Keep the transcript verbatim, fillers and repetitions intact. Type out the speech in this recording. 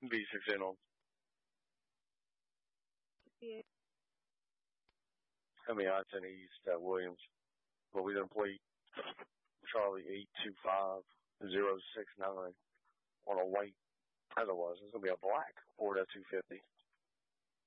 V sixteen on. Yeah. I mean, I ten East at Williams. But we didn't play Charlie eight two five zero six nine on a white. As it was. It's going to be a black Ford F two fifty.